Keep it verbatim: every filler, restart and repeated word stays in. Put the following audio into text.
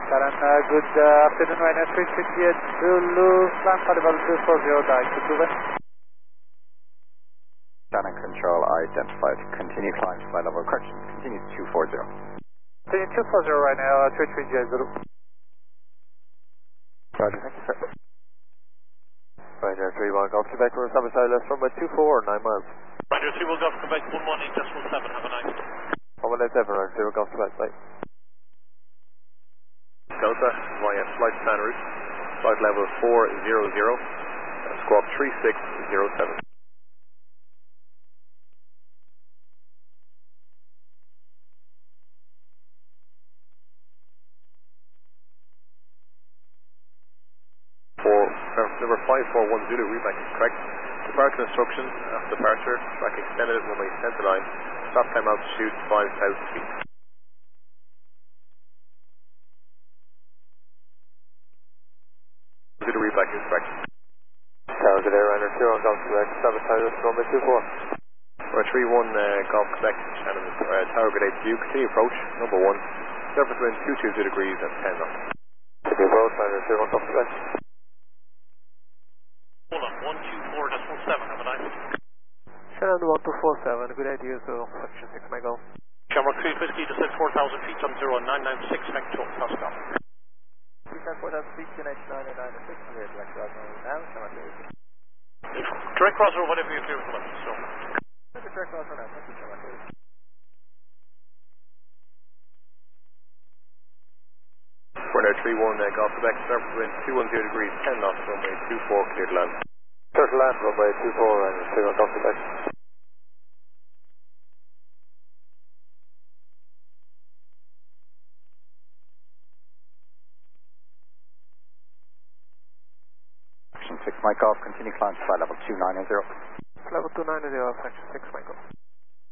Karan, uh, good uh, afternoon, Ryanair three sixty-eight Zulu, climb for level two four zero, direct to Cuba. Shannon Control identified. Continue climb flight level, correction, continue two four zero. Continue two four zero, Ryanair three sixty-eight Zulu. Roger, thank you, sir. Ryanair three one Golf Quebec, we're Summer Silence from about two four, nine miles. Ryanair three one Golf Quebec, one one eight decimal seven, have a nice day. one one eight seven, Ryanair zero Golf Quebec, bye. Delta via flight plan route, flight level four zero zero, squawk three six zero seven. For number five four one Zulu, reback is correct. Departure instructions after departure, track extended at runway center line, stop time altitude five thousand feet. Zulu reback is correct. Tower good air, Ryanair two one Golf Quebec, Summer Silence from about two four. We're three one uh, Golf Quebec, Shannon, uh, Tower good eight to you, continue approach, number one, surface wind two two zero degrees and ten knots. Continue approach, Ryanair two one Golf Quebec. Hold on, one two four decimal seven, have a nice day. Shannon one two four seven, good idea, so section six Mega. Shamrock three fifty, descend four thousand feet on zero nine nine six, Hector, Pascal. four thousand feet, Q H nine nine six, direct crossroad now, Shamrock three. Direct crossroad, whatever you clear for them, so. Direct crossroad now, thank you, Shamrock three. We're now three one uh, Golf Quebec, surface wind two one zero degrees, ten knots, runway two four, clear to land. Turtle land, runway two four, and three one Golf Quebec. Section six Mike off, continue climb flight level two nine zero. Level two nine zero, section six Mega.